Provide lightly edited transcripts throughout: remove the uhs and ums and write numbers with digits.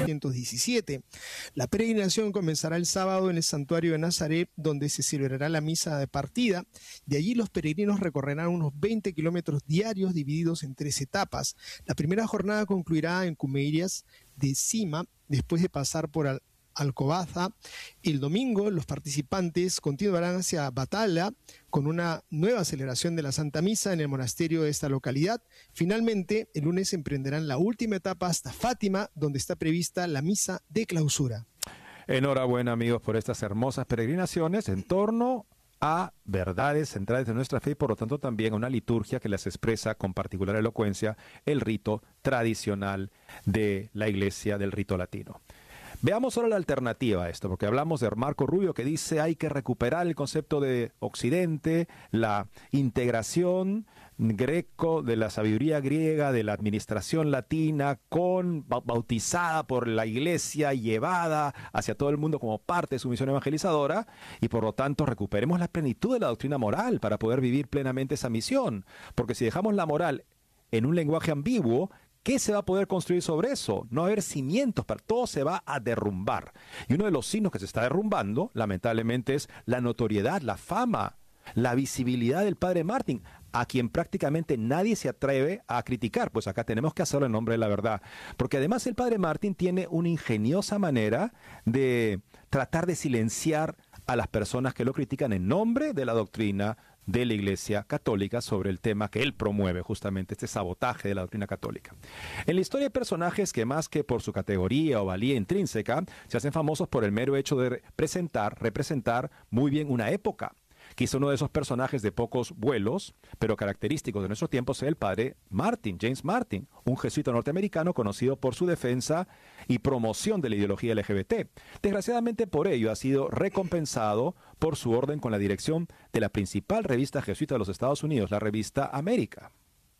1917. La peregrinación comenzará el sábado en el santuario de Nazaret, donde se celebrará la misa de partida. De allí los peregrinos recorrerán unos 20 kilómetros diarios divididos en 3 etapas. La primera jornada concluirá en Cumeyras de Cima, después de pasar por Alcobaza. El domingo los participantes continuarán hacia Batala con una nueva celebración de la Santa Misa en el monasterio de esta localidad. Finalmente, el lunes emprenderán la última etapa hasta Fátima, donde está prevista la misa de clausura. Enhorabuena, amigos, por estas hermosas peregrinaciones en torno a verdades centrales de nuestra fe y por lo tanto también a una liturgia que las expresa con particular elocuencia el rito tradicional de la Iglesia, del rito latino. Veamos ahora la alternativa a esto, porque hablamos de Marco Rubio que dice hay que recuperar el concepto de Occidente, la integración greco de la sabiduría griega, de la administración latina, bautizada por la Iglesia, llevada hacia todo el mundo como parte de su misión evangelizadora, y por lo tanto recuperemos la plenitud de la doctrina moral para poder vivir plenamente esa misión, porque si dejamos la moral en un lenguaje ambiguo, ¿qué se va a poder construir sobre eso? No va a haber cimientos, todo se va a derrumbar. Y uno de los signos que se está derrumbando, lamentablemente, es la notoriedad, la fama, la visibilidad del padre Martín, a quien prácticamente nadie se atreve a criticar. Pues acá tenemos que hacerlo en nombre de la verdad. Porque además el padre Martín tiene una ingeniosa manera de tratar de silenciar a las personas que lo critican en nombre de la doctrina de la Iglesia Católica sobre el tema que él promueve, justamente este sabotaje de la doctrina católica. En la historia hay personajes que más que por su categoría o valía intrínseca, se hacen famosos por el mero hecho de representar muy bien una época. Quizá uno de esos personajes de pocos vuelos, pero característicos de nuestro tiempo, sea el padre Martin, James Martin, un jesuita norteamericano conocido por su defensa y promoción de la ideología LGBT. Desgraciadamente por ello ha sido recompensado por su orden con la dirección de la principal revista jesuita de los Estados Unidos, la revista América.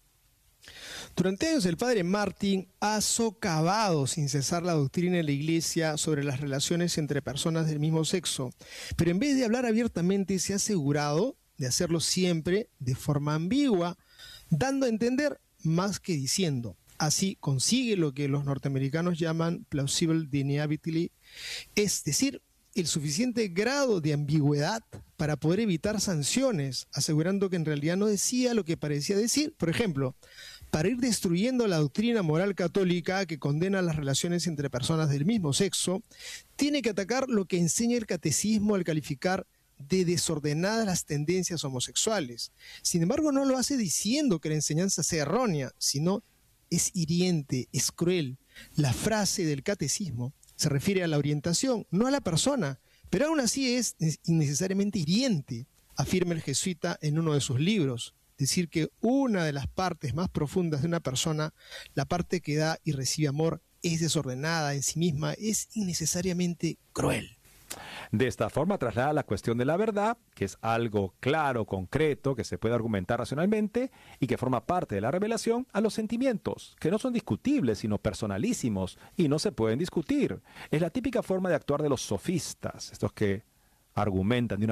Durante años el padre Martín ha socavado sin cesar la doctrina de la Iglesia sobre las relaciones entre personas del mismo sexo, pero en vez de hablar abiertamente se ha asegurado de hacerlo siempre de forma ambigua, dando a entender más que diciendo. Así consigue lo que los norteamericanos llaman plausible deniability, es decir, el suficiente grado de ambigüedad para poder evitar sanciones, asegurando que en realidad no decía lo que parecía decir. Por ejemplo, para ir destruyendo la doctrina moral católica que condena las relaciones entre personas del mismo sexo, tiene que atacar lo que enseña el catecismo al calificar de desordenadas las tendencias homosexuales. Sin embargo, no lo hace diciendo que la enseñanza sea errónea, sino es hiriente, es cruel. La frase del catecismo se refiere a la orientación, no a la persona, pero aún así es innecesariamente hiriente, afirma el jesuita en uno de sus libros. Decir que una de las partes más profundas de una persona, la parte que da y recibe amor, es desordenada en sí misma, es innecesariamente cruel. De esta forma traslada la cuestión de la verdad, que es algo claro, concreto, que se puede argumentar racionalmente y que forma parte de la revelación, a los sentimientos, que no son discutibles, sino personalísimos y no se pueden discutir. Es la típica forma de actuar de los sofistas, estos que argumentan de una